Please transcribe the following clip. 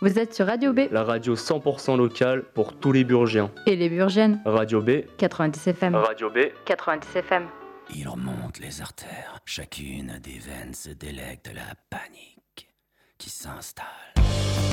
Vous êtes sur Radio B. La radio 100% locale pour tous les Burgiens. Et les Burgiennes. Radio B. 90 FM. Radio B. 90 FM. Il remonte les artères. Chacune des veines se délègue de la panique qui s'installe.